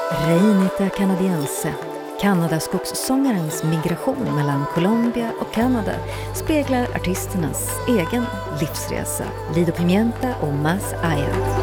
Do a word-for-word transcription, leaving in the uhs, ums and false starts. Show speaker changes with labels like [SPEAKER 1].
[SPEAKER 1] Reinita Canadiense, Kanadaskogssångarens migration mellan Colombia och Kanada, speglar artisternas egen livsresa. Lido Pimienta och Mas Aya.